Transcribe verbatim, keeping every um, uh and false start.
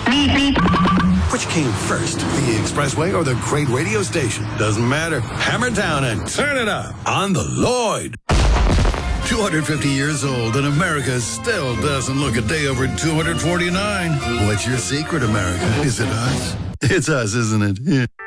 Which came first, the expressway or the great radio station? Doesn't matter. Hammer down and turn it up on the Lloyd. two hundred fifty years old and America still doesn't look a day over two hundred forty-nine. What's your secret, America? Is it us? It's us, isn't it? Yeah.